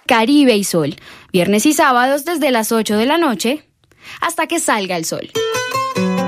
Caribe y Sol, viernes y sábados desde las 8 de la noche hasta que salga el sol.